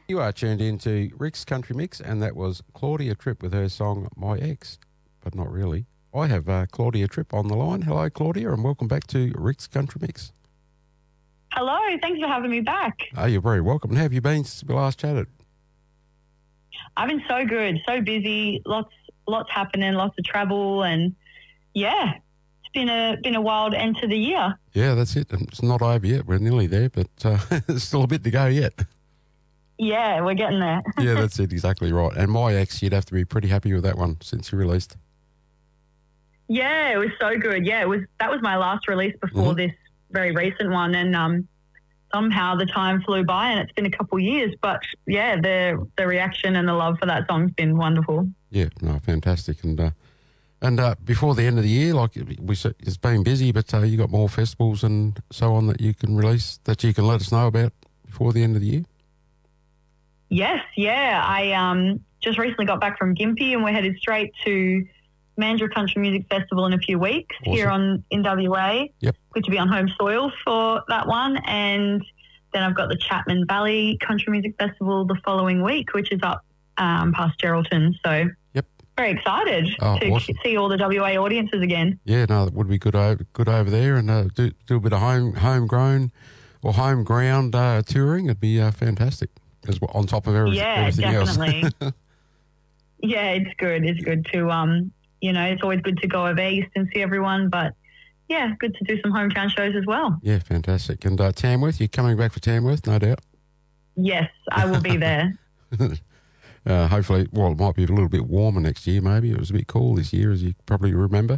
You are tuned into Rick's Country Mix, and that was Claudia Tripp with her song My Ex, but not really. I have Claudia Tripp on the line. Hello, Claudia, and welcome back to Rick's Country Mix. Hello, thanks for having me back. Oh, you're very welcome. And how have you been since we last chatted? I've been so good, so busy, lots happening, lots of travel, and yeah, it's been a wild end to the year. Yeah, that's it. It's not over yet. We're nearly there, but there's still a bit to go yet. Yeah, we're getting there. Yeah, that's it. Exactly right. And My Ex, you'd have to be pretty happy with that one since you released. Yeah, it was so good. Yeah, that was my last release before this very recent one, and somehow the time flew by, and it's been a couple years. But yeah, the reaction and the love for that song's been wonderful. Yeah, no, fantastic. And before the end of the year, like it's been busy, but you got more festivals and so on that you can release, that you can let us know about before the end of the year? Yes, yeah. I just recently got back from Gympie, and we're headed straight to Mandurah Country Music Festival in a few weeks. Awesome. Here in WA. Yep. Good to be on home soil for that one. And then I've got the Chapman Valley Country Music Festival the following week, which is up past Geraldton. So very excited to see all the WA audiences again. Yeah, no, it would be good over there, and do a bit of homegrown or home ground touring. It'd be fantastic as well, on top of everything definitely. else. Yeah, it's good. It's good to it's always good to go over east and see everyone, but yeah, good to do some hometown shows as well. Yeah, fantastic. And Tamworth, you're coming back for Tamworth, no doubt? Yes, I will be there. Hopefully, it might be a little bit warmer next year maybe. It was a bit cool this year, as you probably remember.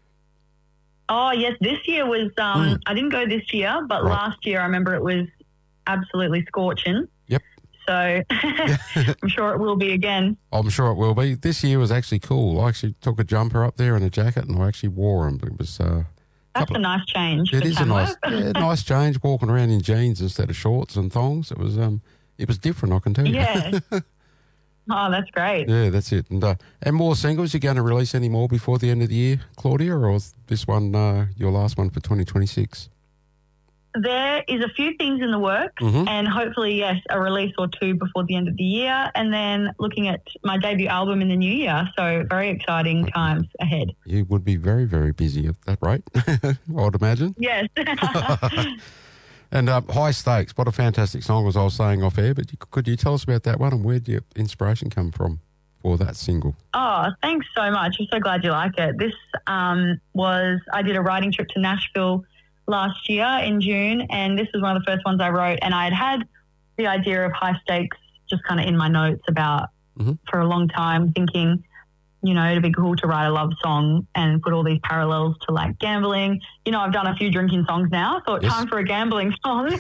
Oh, yes, this year was, I didn't go this year, but last year I remember it was absolutely scorching. Yep. So I'm sure it will be again. I'm sure it will be. This year was actually cool. I actually took a jumper up there and a jacket, and I actually wore them. It was that's a nice change. It is nice change, walking around in jeans instead of shorts and thongs. It was different, I can tell you. Yeah. Oh, that's great. Yeah, that's it. And more singles. You're going to release any more before the end of the year, Claudia, or is this one your last one for 2026? There is a few things in the works, and hopefully, yes, a release or two before the end of the year, and then looking at my debut album in the new year. So very exciting times ahead. You would be very, very busy at that rate, I would imagine. Yes. And High Stakes, what a fantastic song, as I was saying off air, but could you tell us about that one, and where did your inspiration come from for that single? Oh, thanks so much. I'm so glad you like it. This I did a writing trip to Nashville last year in June, and this was one of the first ones I wrote, and I had the idea of High Stakes just kind of in my notes about for a long time, thinking, it'd be cool to write a love song and put all these parallels to like gambling. I've done a few drinking songs now, so it's time for a gambling song.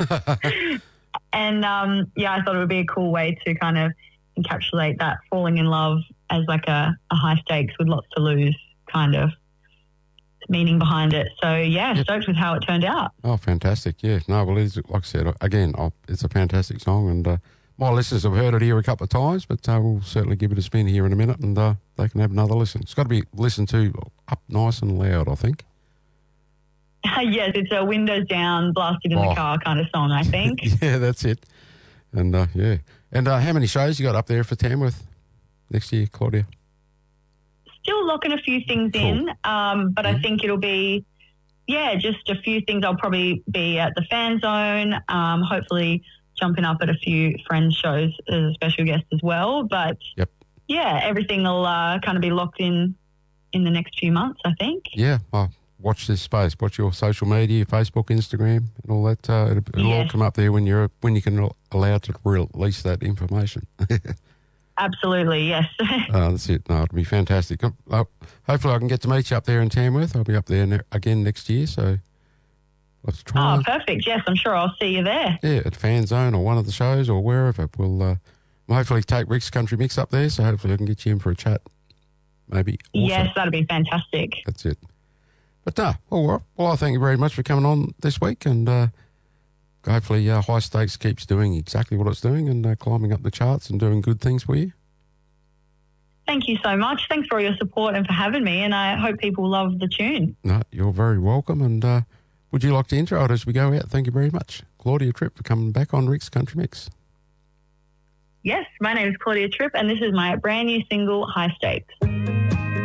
And I thought it would be a cool way to kind of encapsulate that falling in love as like a high stakes with lots to lose kind of meaning behind it. So stoked with how it turned out. Oh, fantastic. Yeah, no, well, like I said, again, it's a fantastic song, and my listeners have heard it here a couple of times, but we'll certainly give it a spin here in a minute, and they can have another listen. It's got to be listened to up nice and loud, I think. Yes, it's a windows down, blasted in the car kind of song, I think. Yeah, that's it. And And how many shows you got up there for Tamworth next year, Claudia? Still locking a few things in, but I think it'll be, just a few things. I'll probably be at the Fan Zone, hopefully jumping up at a few friends' shows as a special guest as well. But, everything will kind of be locked in the next few months, I think. Yeah, watch this space. Watch your social media, Facebook, Instagram, and all that. It'll all come up there when you can allow to release that information. Absolutely, yes. That's it. No, it'll be fantastic. Hopefully I can get to meet you up there in Tamworth. I'll be up there again next year, so let's try. Oh, perfect. Yes, I'm sure I'll see you there. Yeah, at Fan Zone or one of the shows or wherever. We'll hopefully take Rick's Country Mix up there, so hopefully I can get you in for a chat. Maybe. Also. Yes, that'd be fantastic. That's it. But well, I thank you very much for coming on this week, and hopefully High Stakes keeps doing exactly what it's doing and climbing up the charts and doing good things for you. Thank you so much. Thanks for all your support and for having me, and I hope people love the tune. No, you're very welcome, and would you like to intro it as we go out? Thank you very much. Claudia Tripp for coming back on Rick's Country Mix. Yes, my name is Claudia Tripp, and this is my brand new single, High Stakes.